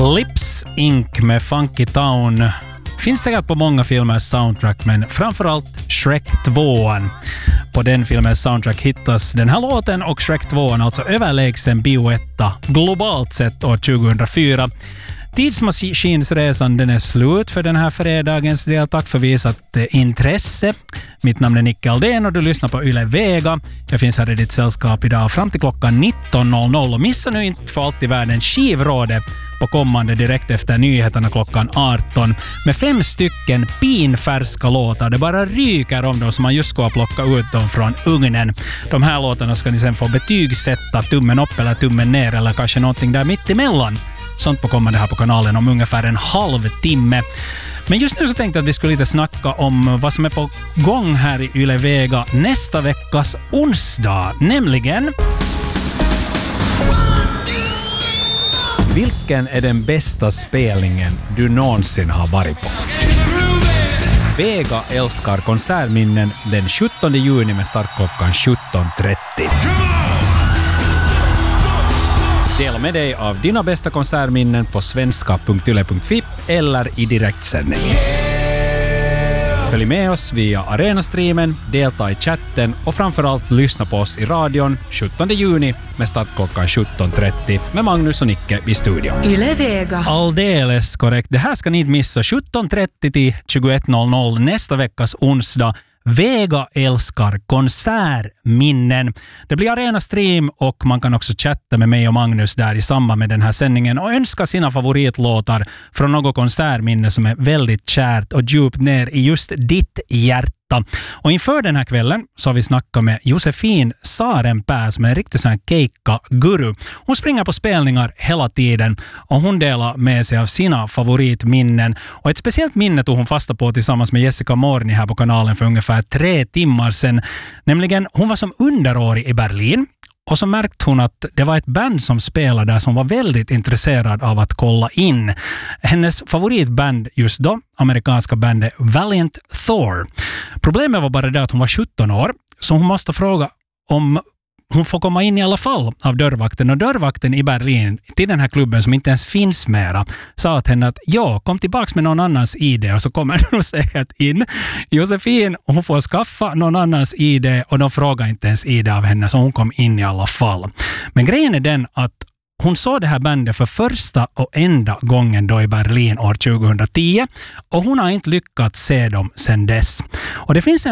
Lips Inc. med Funky Town finns säkert på många filmers soundtrack, men framförallt Shrek 2. På den filmens soundtrack hittas den här låten och Shrek 2, alltså överlägsen bioetta globalt sett år 2004. Tidsmaskinsresan den är slut för den här fredagens del. Tack för visat intresse. Mitt namn är Nicke Aldén och du lyssnar på Yle Vega. Jag finns här i ditt sällskap idag fram till klockan 19.00. Och missa nu inte för allt i världen skivrådet på kommande direkt efter nyheterna klockan 18 med 5 stycken pinfärska låtar. Det bara ryker om dem som man just ska plocka ut dem från ugnen. De här låtarna ska ni sen få betygsätta, tummen upp eller tummen ner eller kanske någonting där mitt emellan. Sånt på kommande här på kanalen om ungefär en halvtimme. Men just nu så tänkte jag att vi skulle lite snacka om vad som är på gång här i Yle Vega nästa veckas onsdag. Nämligen... Vilken är den bästa spelningen du någonsin har varit på? Vega älskar konsertminnen den 17 juni med start klockan 17.30. Dela med dig av dina bästa konsertminnen på svenska.yle.fi eller i direktsändning. Följ med oss via Arena-streamen, delta i chatten och framförallt lyssna på oss i radion 17 juni med start klockan 17.30 med Magnus och Nicke i studion. Yle Vega. Alldeles korrekt. Det här ska ni inte missa. 17.30 till 21.00 nästa veckas onsdag. Vega älskar konsertminnen. Det blir Arena-stream och man kan också chatta med mig och Magnus där i samband med den här sändningen och önska sina favoritlåtar från något konsertminne som är väldigt kärt och djupt ner i just ditt hjärta. Och inför den här kvällen så har vi snackat med Josefin Sarenpää som är en riktig sån här keikka-guru. Hon springer på spelningar hela tiden och hon delar med sig av sina favoritminnen. Och ett speciellt minne tog hon fasta på tillsammans med Jessica Morni här på kanalen för ungefär 3 timmar sedan. Nämligen hon var som underårig i Berlin. Och så märkte hon att det var ett band som spelade där som var väldigt intresserad av att kolla in. Hennes favoritband just då, amerikanska bandet Valiant Thor. Problemet var bara det att hon var 17 år, så hon måste fråga om hon får komma in i alla fall av dörrvakten. Och dörrvakten i Berlin till den här klubben som inte ens finns mera sa till henne att ja, kom tillbaks med någon annans ID och så kommer du säkert in. Josefin, hon får skaffa någon annans ID och de frågar inte ens ID av henne så hon kom in i alla fall. Men grejen är den att hon såg det här bandet för första och enda gången då i Berlin år 2010 och hon har inte lyckats se dem sedan dess. Och det finns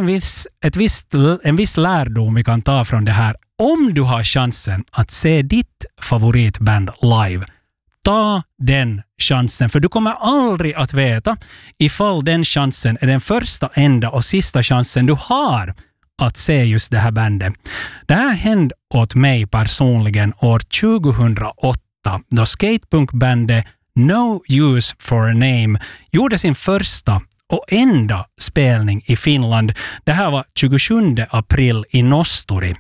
en viss lärdom vi kan ta från det här. Om du har chansen att se ditt favoritband live, ta den chansen. För du kommer aldrig att veta ifall den chansen är den första, enda och sista chansen du har att se just det här bandet. Det här hände åt mig personligen år 2008 då skatepunkbandet No Use for a Name gjorde sin första och enda spelning i Finland. Det här var 27 april i Nosturi.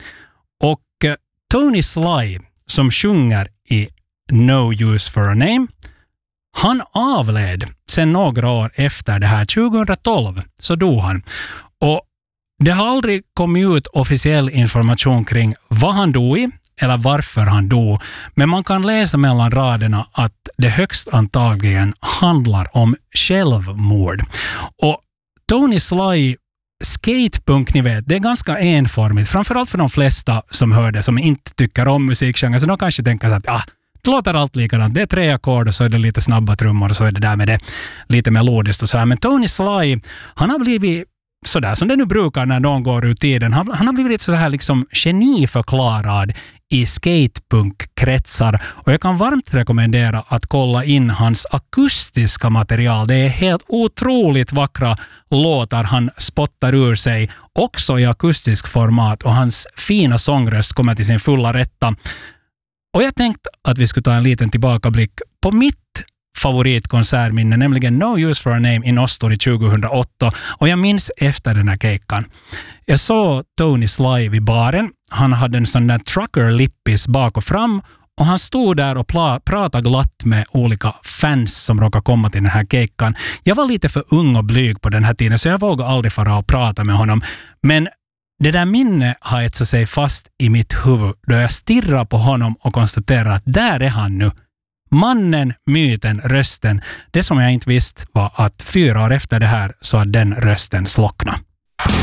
Och Tony Sly som sjunger i No Use for a Name, han avled sen några år efter det här. 2012 så dog han. Och det har aldrig kommit ut officiell information kring vad han dog i eller varför han dog. Men man kan läsa mellan raderna att det högst antagligen handlar om självmord. Och Tony Sly skatepunk, ni vet, det är ganska enformigt. Framförallt för de flesta som hör det, som inte tycker om musikgenren. Så de kanske tänker att det låter allt likadant. Det är 3 ackord och så är det lite snabba trummor och så är det där med det lite melodiskt och så här. Men Tony Sly, han har blivit sådär som det nu brukar när någon går ur tiden. Han har blivit lite så här liksom geniförklarad i skatepunk-kretsar. Och jag kan varmt rekommendera att kolla in hans akustiska material. Det är helt otroligt vackra låtar han spottar ur sig. Också i akustisk format. Och hans fina sångröst kommer till sin fulla rätta. Och jag tänkte att vi skulle ta en liten tillbakablick på mitt favoritkonsertminne, nämligen No Use for a Name i Nosturi 2008. Och jag minns efter den här keikan. Jag såg Tony Sly vid baren. Han hade en sån där trucker-lippis bak och fram och han stod där och pratade glatt med olika fans som råkade komma till den här keikan. Jag var lite för ung och blyg på den här tiden så jag vågade aldrig fara och prata med honom. Men det där minne har etsat sig fast i mitt huvud då jag stirrar på honom och konstaterar att där är han nu. Mannen, myten, rösten. Det som jag inte visste var att 4 år efter det här så har den rösten slocknat.